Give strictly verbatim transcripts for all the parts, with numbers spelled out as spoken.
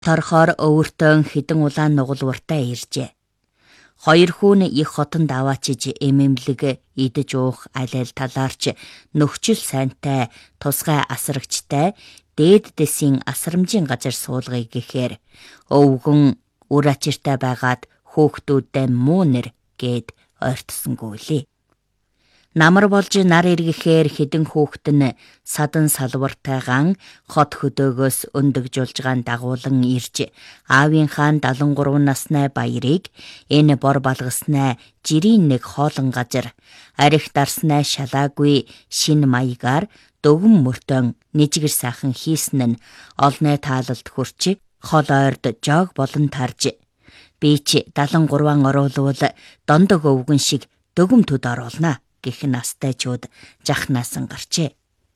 Торхоор өвөртөн хідэн улаан нугалууртай иржээ. Хоёр хүн их хотонд аваачиж эмэмлэг идэж уух аль аль талаарч нөхцөл сайнтай тусгай асрагчтай дээд дэсийн асрамжийн газар суулгая гэхээр өвгөн үр ачиртай байгаад хөөхтүүддээ муу нэр гээд ойртсонгүй лээ. Намар болж нар эргэхээр хідэн хөөхт нь садан салвартайгаан хот хөдөөгөөс өндөгжүүлжгаан дагуулan ирж аавынхаа далан гурав насны баярыг энэ бор балгаснаа жирийн нэг хоолон газар арих дарснаа шалаагүй шин маягаар дөгөн мөртөн нэжгэр сайхан хийсэн нь олны таалалд хүрч хол ойрд жог болон тарж би чи далан гурван оруулвал дондог өвгөн шиг дөгөмтөд оруулнаа гэх настай чууд жахнаасан гарчээ.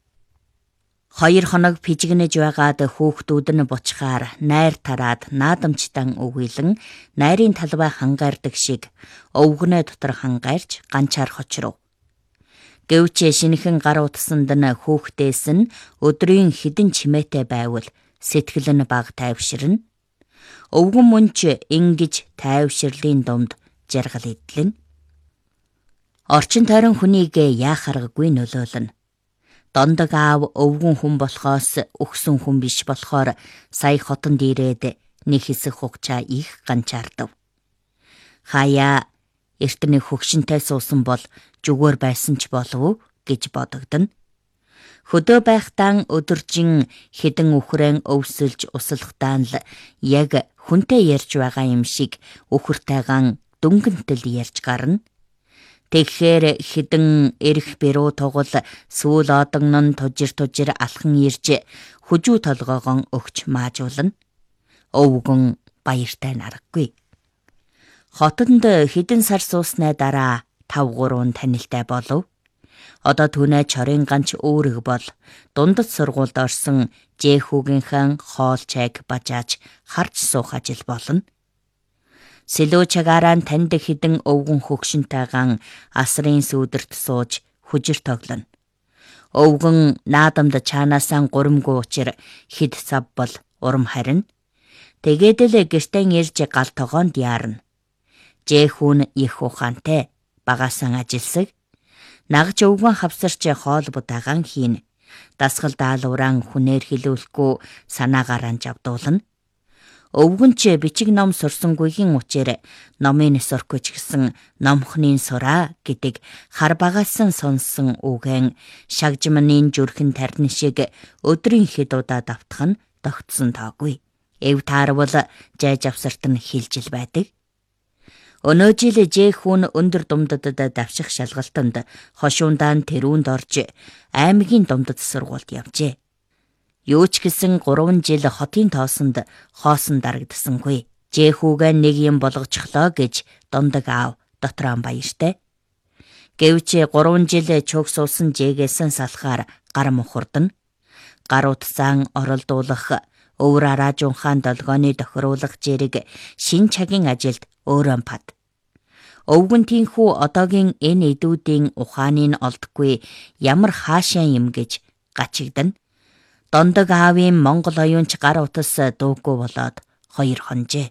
Хоёр хоног пижигнэж байгаад хөөхтүүд нь бучгаар найр тараад наадамчтан өгүүлэн найрын талбай хангаардаг шиг өвгөнөө дотор хангаарч ганчаар хочров. Гэвч шинэхэн гар утсанд нь хөөхтээс нь өдрийн хідэн чимээтэй байвал сэтгэл нь баг тайвширна. Өвгөн мөнч ингэж тайвширлын дунд жаргал идэлнэ. Орчин тойрон хүнийг яах аргагүй нөлөөлнө. Дондог аав өвгөн хүн болохоос өгсөн хүн биш болохоор сая хотонд ирээд нэг хэсэг хугацаа их ганчаардав. Хаяа эртний хөгшинтэй суусан бол зүгээр байсан ч болов гэж бодогдно. Хөдөө байхдаа өдөржин хідэн үхрэн өвсөлж услахтаа л яг хүнтэй ярьж байгаа юм шиг үхэртэйган дүнгэнтэл ярьж гарна. Тэгэхээр хідэн эрх бэрүү тугал сүүл одогн нь тужир тужир алхан ирж хүжүү толгоогон өгч маажуулна. Өвгөн баяртай нараггүй. Хотонд хідэн сар сууснаа дараа тав гурван танилтай болов. Одоо түүнээ чорын ганч өөрөг бол дундад сургуульд орсон жээхүүгийнхэн хоол чайг бажааж харж суух ажил болно. Сэлөө чагарaan танд хідэн өвгөн хөгшинтэйгаан асрын сүүдэрт сууж хүжир тоглоно. Өвгөн наадамд чаанаасаа гурамгүй учир хид сав бол урам харина. Тэгээд л гэртэн ирж гал тогоонд яарна. Жээхүүн их ухаантай багаасан ажилсаг. Нагж өвгөн хавсарч хоол будаагаан хийн. Дасгал даалууран хүнээр хилүүлэхгүй санаагаар анжавдуулна. Өвгөн ч бичиг ном сурсангүйгийн учир номын сорхгүй ч гэсэн номхны сураа гэдэг хар багаасан сонсон үгэн шагжманы зүрхэн тарин шиг өдрийн хэд удаа давтах нь тогтсон таагүй. Эв таарвал жайж авсарт нь хилжил байдаг. Өнөө жил жээхүүн өндөр думдад давших шалгалтанд хошуундаа тэрүүнд орж аймгийн думдад сургуульд явжээ. Юу ч гэсэн гурван жил хотын тоосонд хоосон дарагдсангүй. Жээхүүгээ нэг юм болгочихлоо гэж дондог аав дотроо баяртай. Гэвч гурван жил чөг суусан жээгээс салахаар гар мухурдна. Гар утсаан оролдуулах, өвөр араажунхаан долгооны тохируулах зэрэг шин чагийн ажилд өөрөө пад. Өвгөн тийхүү одоогийн энэ эдүүдийн ухааныг олдохгүй ямар хаашаа юм гэж гачигдана. Дондог аавын Монгол оюунч гар утас дуугүй болоод хоёр хонжээ.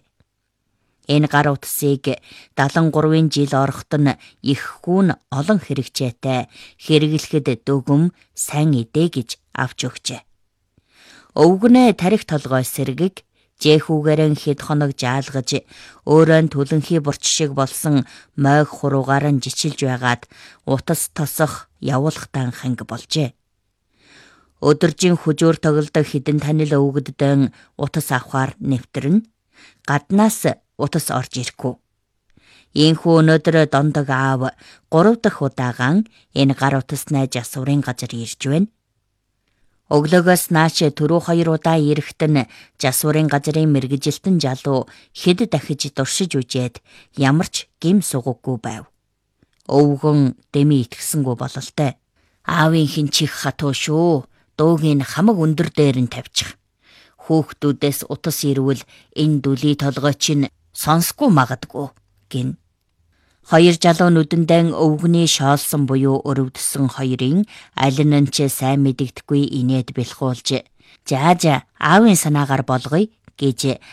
Энэ гар утсыг далан гурван жил орохт нь их хүн олон хэрэгцээтэй хэрэглэхэд дөгөм сайн идэ гэж авч өгчээ. Өвгөнөө тарих толгой сэргийг жээхүүгээрэн хэд хоног жаалгаж өөрөө түлэнхий бурч шиг болсон мойг хуруугаар нь жичилж байгаад утас тосох явуулахтан ханг болжээ. Өдөржин хүжүүр тоглодог хідэн танил өвгөддөн утас авахаар нэвтрэн гаднаас утас орж ирэхгүй. Ийхүү өнөөдөр дондог аав гурав дахь удаагаан энэ гар утаснаа жасуурын газар ирж байна. Өглөөгөөс нааш түрүү хоёр удаа ирэхтэн жасуурын газрын мэргэжилтэн жалуу хэд дахиж дуршиж үжээд ямар ч гим сугаггүй байв. Өвгөн дэми итгэсэнгүй бололтой. Аавын хин чих хатуу шүү. Дуугийн хамаг өндөр дээр нь тавьчих. Хөөхтүүдээс утас ирвэл энэ дүлий толгой чинь сонсгүй магадгүй гин. Хоёр жалуу нүдэндээ өвгөний шоолсон буюу өрөвдсөн хоёрын аль нь ч сайн мэдэгдэхгүй инээд бэлхуулж "Жаа жаа аавын санаагаар болгоё" гэж